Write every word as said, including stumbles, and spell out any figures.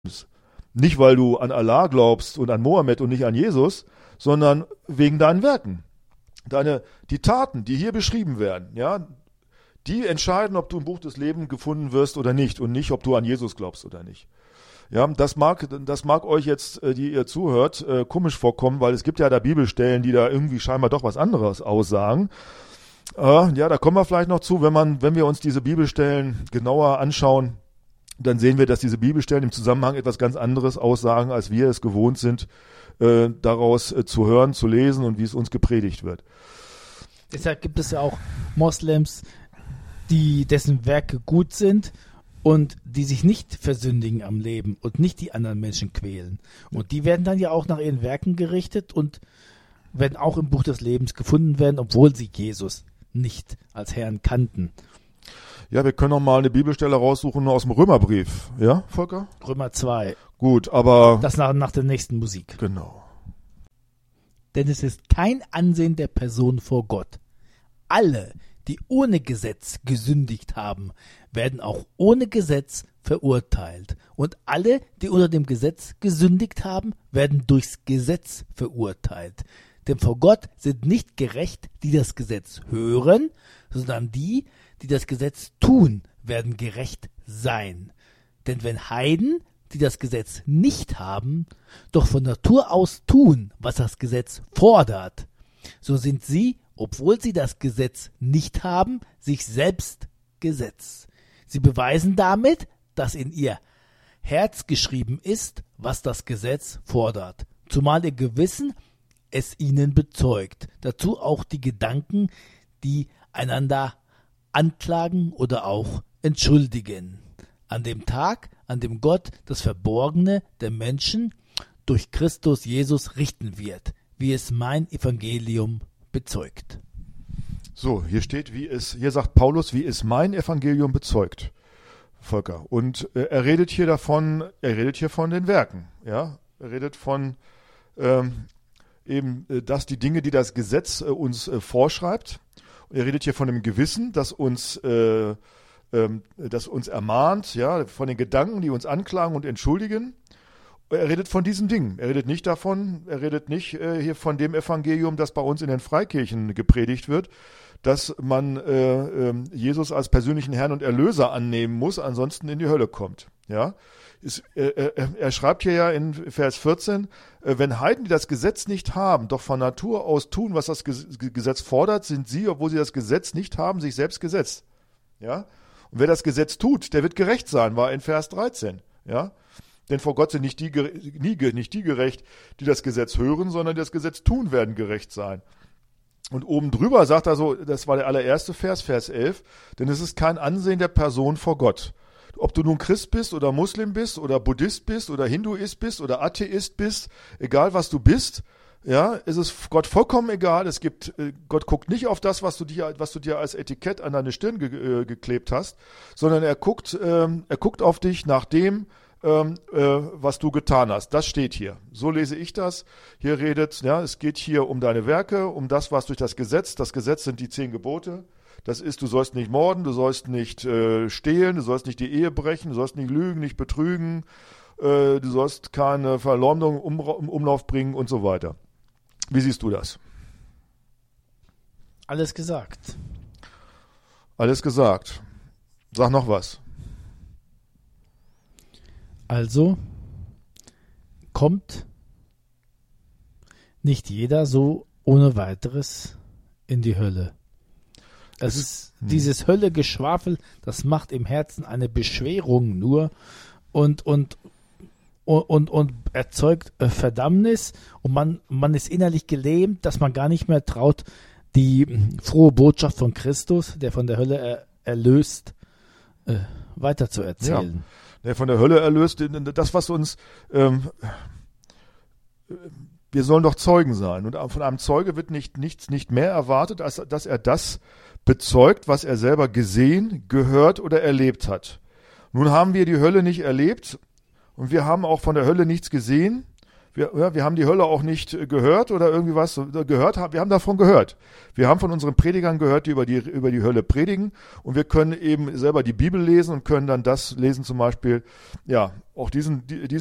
Nicht, weil du an Allah glaubst und an Mohammed und nicht an Jesus, sondern wegen deinen Werken. Deine, die Taten, die hier beschrieben werden, ja, die entscheiden, ob du im Buch des Lebens gefunden wirst oder nicht und nicht, ob du an Jesus glaubst oder nicht. Ja, das mag, das mag euch jetzt, die ihr zuhört, komisch vorkommen, weil es gibt ja da Bibelstellen, die da irgendwie scheinbar doch was anderes aussagen. Äh, ja, da kommen wir vielleicht noch zu, wenn man, wenn wir uns diese Bibelstellen genauer anschauen, dann sehen wir, dass diese Bibelstellen im Zusammenhang etwas ganz anderes aussagen, als wir es gewohnt sind, äh, daraus äh, zu hören, zu lesen und wie es uns gepredigt wird. Deshalb gibt es ja auch Moslems, die dessen Werke gut sind und die sich nicht versündigen am Leben und nicht die anderen Menschen quälen. Und die werden dann ja auch nach ihren Werken gerichtet und werden auch im Buch des Lebens gefunden werden, obwohl sie Jesus nicht als Herrn kannten. Ja, wir können noch mal eine Bibelstelle raussuchen aus dem Römerbrief. Ja, Volker? Römer zwei. Gut, aber... Das nach, nach der nächsten Musik. Genau. Denn es ist kein Ansehen der Person vor Gott. Alle, die ohne Gesetz gesündigt haben, werden auch ohne Gesetz verurteilt. Und alle, die unter dem Gesetz gesündigt haben, werden durchs Gesetz verurteilt. Denn vor Gott sind nicht gerecht, die das Gesetz hören, sondern die, die das Gesetz tun, werden gerecht sein. Denn wenn Heiden, die das Gesetz nicht haben, doch von Natur aus tun, was das Gesetz fordert, so sind sie, obwohl sie das Gesetz nicht haben, sich selbst Gesetz. Sie beweisen damit, dass in ihr Herz geschrieben ist, was das Gesetz fordert, zumal ihr Gewissen es ihnen bezeugt. Dazu auch die Gedanken, die einander anklagen oder auch entschuldigen. An dem Tag, an dem Gott das Verborgene der Menschen durch Christus Jesus richten wird, wie es mein Evangelium bezeugt. So, hier steht, wie es, hier sagt Paulus, wie es mein Evangelium bezeugt, Volker. Und äh, er redet hier davon, er redet hier von den Werken, ja. Er redet von ähm, eben, äh, dass die Dinge, die das Gesetz äh, uns äh, vorschreibt. Und er redet hier von dem Gewissen, das uns, äh, ähm, das uns ermahnt, ja, von den Gedanken, die uns anklagen und entschuldigen. Er redet von diesen Dingen. Er redet nicht davon, er redet nicht äh, hier von dem Evangelium, das bei uns in den Freikirchen gepredigt wird, dass man äh, äh, Jesus als persönlichen Herrn und Erlöser annehmen muss, ansonsten in die Hölle kommt. Ja, ist, äh, äh, er schreibt hier ja in Vers vierzehn, äh, wenn Heiden, die das Gesetz nicht haben, doch von Natur aus tun, was das Gesetz fordert, sind sie, obwohl sie das Gesetz nicht haben, sich selbst Gesetz. Ja, und wer das Gesetz tut, der wird gerecht sein, war in Vers dreizehn. Ja. Denn vor Gott sind nicht die, nie, nicht die gerecht, die das Gesetz hören, sondern die das Gesetz tun, werden gerecht sein. Und oben drüber sagt er so, das war der allererste Vers, Vers elf, denn es ist kein Ansehen der Person vor Gott. Ob du nun Christ bist oder Muslim bist oder Buddhist bist oder Hinduist bist oder Atheist bist, egal was du bist, ja, es ist Gott vollkommen egal. Es gibt, Gott guckt nicht auf das, was du dir, was du dir als Etikett an deine Stirn ge, äh, geklebt hast, sondern er guckt, ähm, er guckt auf dich nach dem, Ähm, äh, was du getan hast. Das steht hier. So lese ich das. Hier redet, ja, es geht hier um deine Werke, um das, was durch das Gesetz, das Gesetz sind die zehn Gebote. Das ist, du sollst nicht morden, du sollst nicht äh, stehlen, du sollst nicht die Ehe brechen, du sollst nicht lügen, nicht betrügen, äh, du sollst keine Verleumdung im um, Umlauf bringen und so weiter. Wie siehst du das? Alles gesagt. Alles gesagt. Sag noch was. Also kommt nicht jeder so ohne weiteres in die Hölle. Es ist hm. dieses Höllegeschwafel, das macht im Herzen eine Beschwerung nur und, und, und, und, und erzeugt Verdammnis und man, man ist innerlich gelähmt, dass man gar nicht mehr traut, die frohe Botschaft von Christus, der von der Hölle er, erlöst, äh, weiter zu erzählen. Ja. Der von der Hölle erlöst, das, was uns, ähm, wir sollen doch Zeugen sein. Und von einem Zeuge wird nicht, nichts, nicht mehr erwartet, als dass er das bezeugt, was er selber gesehen, gehört oder erlebt hat. Nun haben wir die Hölle nicht erlebt und wir haben auch von der Hölle nichts gesehen. Wir, ja, wir haben die Hölle auch nicht gehört oder irgendwie was gehört. Wir haben davon gehört. Wir haben von unseren Predigern gehört, die über die, über die Hölle predigen. Und wir können eben selber die Bibel lesen und können dann das lesen, zum Beispiel, ja, auch diesen, die, diese